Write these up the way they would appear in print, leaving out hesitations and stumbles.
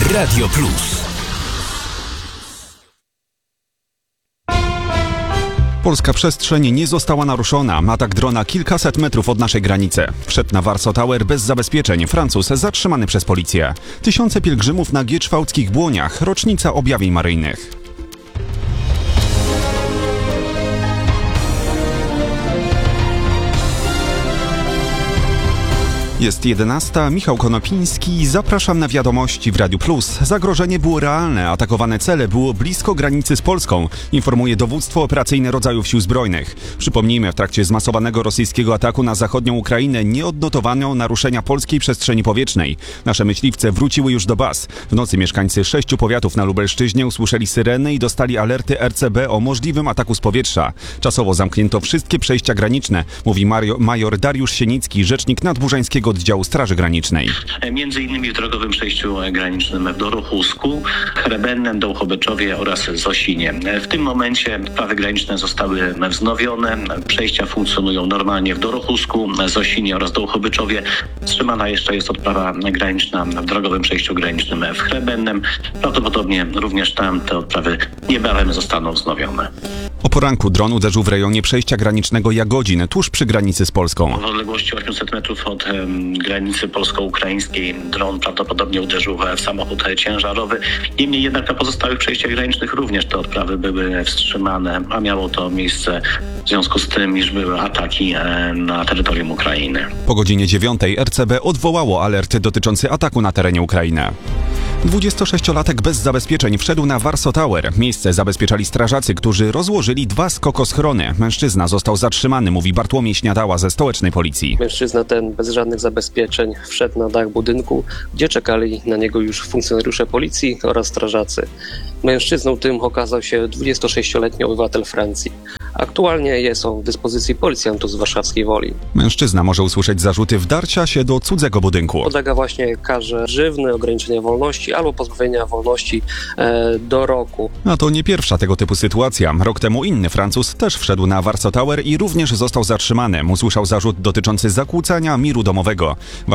Radio Plus. Polska przestrzeń nie została naruszona. Atak drona kilkaset metrów od naszej granicy. Wszedł na Warsaw Tower bez zabezpieczeń. Francuz zatrzymany przez policję. Tysiące pielgrzymów na gieczwałckich błoniach. Rocznica objawień maryjnych. Jest 11. Michał Konopiński. Zapraszam na wiadomości w Radiu Plus. Zagrożenie było realne. Atakowane cele było blisko granicy z Polską, informuje Dowództwo Operacyjne Rodzajów Sił Zbrojnych. Przypomnijmy, w trakcie zmasowanego rosyjskiego ataku na zachodnią Ukrainę nie odnotowano naruszenia polskiej przestrzeni powietrznej. Nasze myśliwce wróciły już do baz. W nocy mieszkańcy 6 powiatów na Lubelszczyźnie usłyszeli syreny i dostali alerty RCB o możliwym ataku z powietrza. Czasowo zamknięto wszystkie przejścia graniczne, mówi major Dariusz Sienicki, rzecznik Nadburzańskiego Oddziału Straży Granicznej. Między innymi w drogowym przejściu granicznym w Dorochusku, Chrebennem, Dołchobyczowie oraz Zosinie. W tym momencie prawy graniczne zostały wznowione. Przejścia funkcjonują normalnie w Dorochusku, Zosinie oraz Dołchobyczowie. Wstrzymana jeszcze jest odprawa graniczna w drogowym przejściu granicznym w Chrebennem. Prawdopodobnie również tam te odprawy niebawem zostaną wznowione. O poranku dron uderzył w rejonie przejścia granicznego Jagodzin, tuż przy granicy z Polską. W odległości 800 metrów od granicy polsko-ukraińskiej dron prawdopodobnie uderzył w samochód ciężarowy. Niemniej jednak na pozostałych przejściach granicznych również te odprawy były wstrzymane, a miało to miejsce w związku z tym, iż były ataki na terytorium Ukrainy. Po godzinie 9 RCB odwołało alert dotyczący ataku na terenie Ukrainy. 26-latek bez zabezpieczeń wszedł na Warsaw Tower. Miejsce zabezpieczali strażacy, którzy rozłożyli 2 skokoschrony. Mężczyzna został zatrzymany, mówi Bartłomiej Śniadała ze stołecznej policji. Mężczyzna ten bez żadnych zabezpieczeń wszedł na dach budynku, gdzie czekali na niego już funkcjonariusze policji oraz strażacy. Mężczyzną tym okazał się 26-letni obywatel Francji. Aktualnie jest on w dyspozycji policjantów z warszawskiej Woli. Mężczyzna może usłyszeć zarzuty wdarcia się do cudzego budynku. Podlega właśnie karze grzywny, ograniczenia wolności albo pozbawienia wolności do roku. A to nie pierwsza tego typu sytuacja. Rok temu inny Francuz też wszedł na Warsaw Tower i również został zatrzymany. Usłyszał zarzut dotyczący zakłócania miru domowego.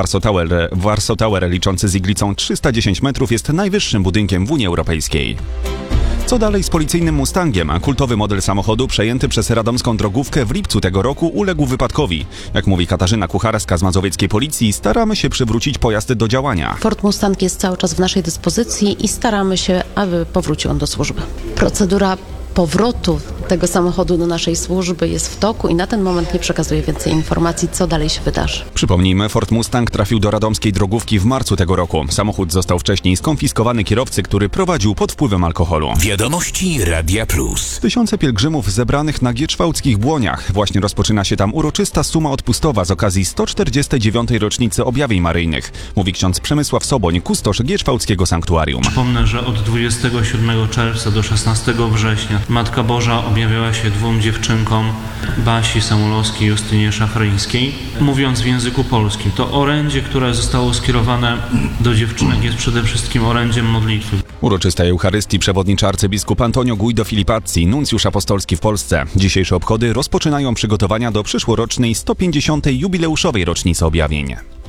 Warsaw Tower liczący z iglicą 310 metrów jest najwyższym budynkiem w Unii Europejskiej. Co dalej z policyjnym Mustangiem? Kultowy model samochodu przejęty przez radomską drogówkę w lipcu tego roku uległ wypadkowi. Jak mówi Katarzyna Kucharska z mazowieckiej policji, staramy się przywrócić pojazd do działania. Ford Mustang jest cały czas w naszej dyspozycji i staramy się, aby powrócił on do służby. Procedura powrotu tego samochodu do naszej służby jest w toku i na ten moment nie przekazuję więcej informacji, co dalej się wydarzy. Przypomnijmy, Ford Mustang trafił do radomskiej drogówki w marcu tego roku. Samochód został wcześniej skonfiskowany kierowcy, który prowadził pod wpływem alkoholu. Wiadomości Radia Plus. Tysiące pielgrzymów zebranych na gieczwałckich błoniach. Właśnie rozpoczyna się tam uroczysta suma odpustowa z okazji 149. rocznicy objawień maryjnych, mówi ksiądz Przemysław Soboń, kustosz gieczwałckiego sanktuarium. Przypomnę, że od 27 czerwca do 16 września Matka Boża objawiała się 2 dziewczynkom, Basi Samulowskiej i Justynie Szafryńskiej. Mówiąc w języku polskim, to orędzie, które zostało skierowane do dziewczynek, jest przede wszystkim orędziem modlitwy. Uroczystej Eucharystii przewodniczy arcybiskup Antonio Guido Filipazzi, nuncjusz apostolski w Polsce. Dzisiejsze obchody rozpoczynają przygotowania do przyszłorocznej 150. jubileuszowej rocznicy objawień.